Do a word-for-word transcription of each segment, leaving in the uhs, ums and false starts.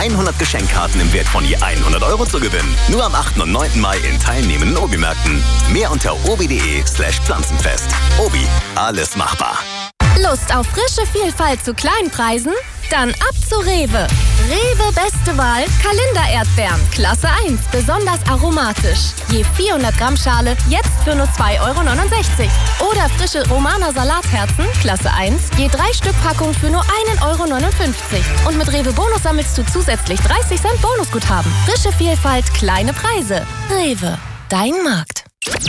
hundert Geschenkkarten im Wert von je hundert Euro zu gewinnen. Nur am achten und neunten Mai in teilnehmenden Obi-Märkten. Mehr unter obi.de slash pflanzenfest. Obi, alles machbar. Lust auf frische Vielfalt zu Kleinpreisen? Dann ab zu Rewe. Rewe beste Wahl, Kalender-Erdbeeren, Klasse eins, besonders aromatisch. Je vierhundert Gramm Schale, jetzt für nur zwei Euro neunundsechzig. Oder frische Romaner Salatherzen, Klasse eins, je drei Stück Packung für nur ein Euro neunundfünfzig. Und mit Rewe Bonus sammelst du zusätzlich dreißig Cent Bonusguthaben. Frische Vielfalt, kleine Preise. Rewe, dein Markt.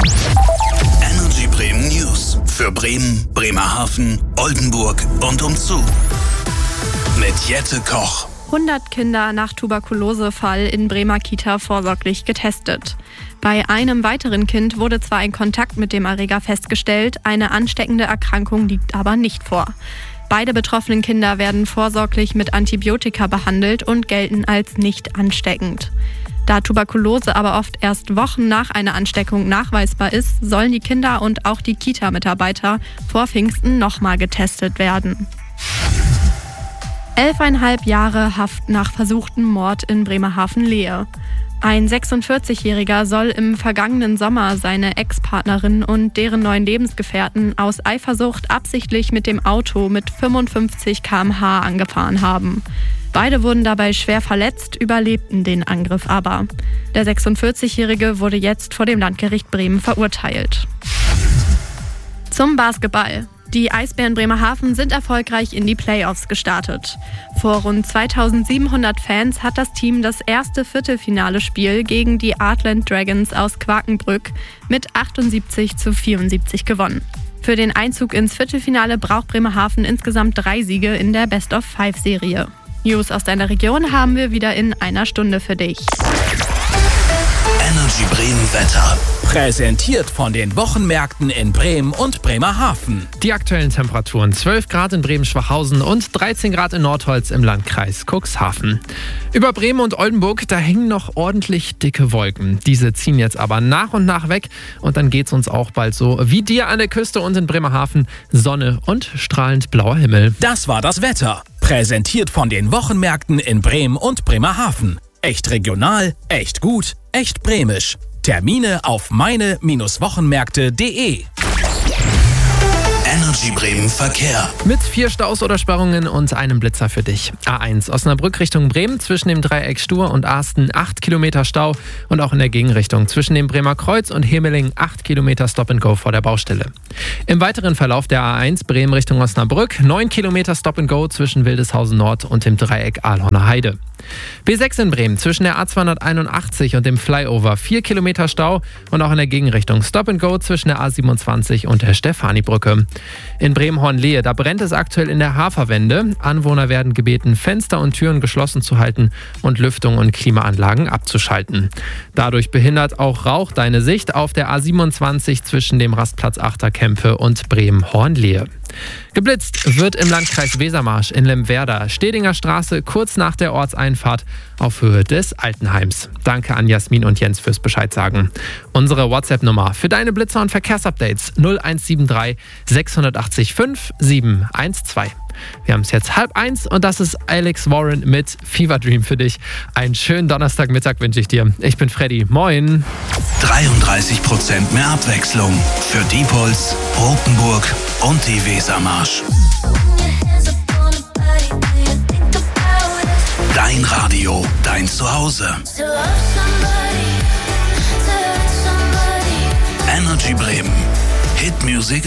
Energy Bremen News für Bremen, Bremerhaven, Oldenburg und umzu. Mit Jette Koch. hundert Kinder nach Tuberkulosefall in Bremer Kita vorsorglich getestet. Bei einem weiteren Kind wurde zwar ein Kontakt mit dem Erreger festgestellt, eine ansteckende Erkrankung liegt aber nicht vor. Beide betroffenen Kinder werden vorsorglich mit Antibiotika behandelt und gelten als nicht ansteckend. Da Tuberkulose aber oft erst Wochen nach einer Ansteckung nachweisbar ist, sollen die Kinder und auch die Kita-Mitarbeiter vor Pfingsten nochmal getestet werden. Elfeinhalb Jahre Haft nach versuchtem Mord in Bremerhaven-Lehe. Ein sechsundvierzigjähriger soll im vergangenen Sommer seine Ex-Partnerin und deren neuen Lebensgefährten aus Eifersucht absichtlich mit dem Auto mit fünfundfünfzig Kilometer pro Stunde angefahren haben. Beide wurden dabei schwer verletzt, überlebten den Angriff aber. Der sechsundvierzigjährige wurde jetzt vor dem Landgericht Bremen verurteilt. Zum Basketball. Die Eisbären Bremerhaven sind erfolgreich in die Playoffs gestartet. Vor rund zweitausendsiebenhundert Fans hat das Team das erste Viertelfinale-Spiel gegen die Artland Dragons aus Quakenbrück mit achtundsiebzig zu vierundsiebzig gewonnen. Für den Einzug ins Viertelfinale braucht Bremerhaven insgesamt drei Siege in der Best-of-Five-Serie. News aus deiner Region haben wir wieder in einer Stunde für dich. Energy Bremen Wetter. Präsentiert von den Wochenmärkten in Bremen und Bremerhaven. Die aktuellen Temperaturen: zwölf Grad in Bremen-Schwachhausen und dreizehn Grad in Nordholz im Landkreis Cuxhaven. Über Bremen und Oldenburg, da hängen noch ordentlich dicke Wolken. Diese ziehen jetzt aber nach und nach weg und dann geht's uns auch bald so wie dir an der Küste und in Bremerhaven. Sonne und strahlend blauer Himmel. Das war das Wetter. Präsentiert von den Wochenmärkten in Bremen und Bremerhaven. Echt regional, echt gut, echt bremisch. Termine auf meine Wochenmärkte punkt de. Energy Bremen Verkehr. Mit vier Staus oder Sperrungen und einem Blitzer für dich. A eins Osnabrück Richtung Bremen zwischen dem Dreieck Stur und Arsten acht Kilometer Stau und auch in der Gegenrichtung zwischen dem Bremer Kreuz und Hemeling acht Kilometer Stop and Go vor der Baustelle. Im weiteren Verlauf der A eins Bremen Richtung Osnabrück neun Kilometer Stop and Go zwischen Wildeshausen Nord und dem Dreieck Ahlhorner Heide. B sechs in Bremen zwischen der A zweihunderteinundachtzig und dem Flyover vier Kilometer Stau und auch in der Gegenrichtung Stop and Go zwischen der A siebenundzwanzig und der Stefanibrücke. In Bremen-Hornlehe, da brennt es aktuell in der Haferwende. Anwohner werden gebeten, Fenster und Türen geschlossen zu halten und Lüftung und Klimaanlagen abzuschalten. Dadurch behindert auch Rauch deine Sicht auf der A siebenundzwanzig zwischen dem Rastplatz Achterkämpfe und Bremen-Hornlehe. Geblitzt wird im Landkreis Wesermarsch in Lemwerder, Stedinger Straße, kurz nach der Ortseinfahrt auf Höhe des Altenheims. Danke an Jasmin und Jens fürs Bescheid sagen. Unsere WhatsApp-Nummer für deine Blitzer- und Verkehrsupdates null eins sieben drei sechs acht fünf sieben eins zwei. Wir haben es jetzt halb eins und das ist Alex Warren mit Fever Dream für dich. Einen schönen Donnerstagmittag wünsche ich dir. Ich bin Freddy. Moin. dreiunddreißig Prozent mehr Abwechslung für Diepholz, Rotenburg und die Wesermarsch. Dein Radio, dein Zuhause. Energy Bremen. Hit Music